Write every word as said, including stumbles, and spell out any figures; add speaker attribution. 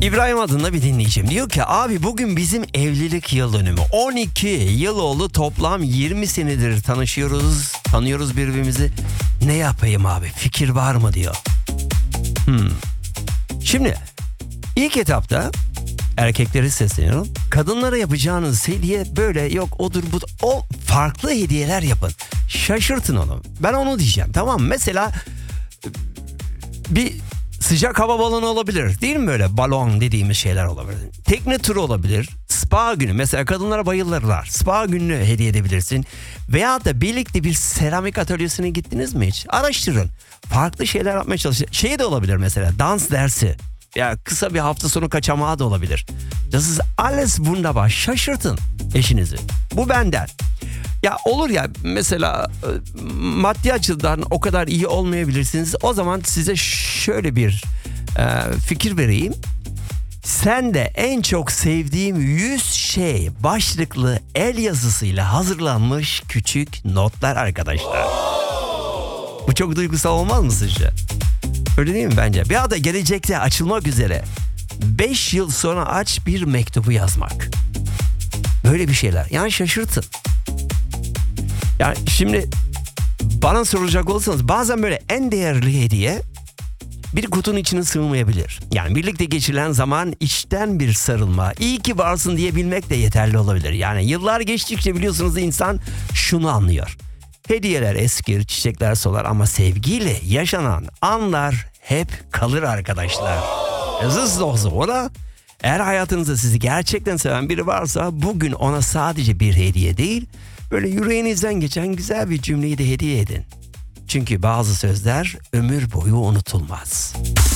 Speaker 1: İbrahim adında bir dinleyicim diyor ki abi bugün bizim evlilik yıl dönümü. on iki yıl oldu, toplam yirmi senedir tanışıyoruz, tanıyoruz birbirimizi. Ne yapayım abi, fikir var mı diyor. Hmm. Şimdi ilk etapta erkekleri sesleniyorum. Kadınlara yapacağınız hediye böyle yok odur bu, o farklı hediyeler yapın. Şaşırtın onu. Ben onu diyeceğim, tamam mı? Mesela bir sıcak hava balonu olabilir, değil mi, böyle balon dediğimiz şeyler olabilir. Tekne turu olabilir. Spa günü, mesela kadınlara bayılırlar. Spa gününü hediye edebilirsin. Veya da birlikte bir seramik atölyesine gittiniz mi hiç? Araştırın. Farklı şeyler yapmaya çalışın. Şey de olabilir, mesela dans dersi. Ya kısa bir hafta sonu kaçamağı da olabilir. Das ist alles wunderbar. Şaşırtın eşinizi. Bu benden. Ya olur ya, mesela maddi açıdan o kadar iyi olmayabilirsiniz. O zaman size şöyle bir e, fikir vereyim. Sen de en çok sevdiğim yüz şey başlıklı el yazısıyla hazırlanmış küçük notlar arkadaşlar. Bu çok duygusal olmaz mı sizce? Öyle değil mi bence? Bir da gelecekte açılmak üzere beş yıl sonra aç bir mektubu yazmak. Böyle bir şeyler. Yani şaşırtın. Yani şimdi bana soracak olursanız bazen böyle en değerli hediye bir kutunun içine sığmayabilir. Yani birlikte geçirilen zaman, içten bir sarılma, iyi ki varsın diyebilmek de yeterli olabilir. Yani yıllar geçtikçe biliyorsunuz insan şunu anlıyor. Hediyeler eskir, çiçekler solar ama sevgiyle yaşanan anlar hep kalır arkadaşlar. Es ist doch so, oder? Eğer hayatınızda sizi gerçekten seven biri varsa bugün ona sadece bir hediye değil, böyle yüreğinizden geçen güzel bir cümleyi de hediye edin. Çünkü bazı sözler ömür boyu unutulmaz.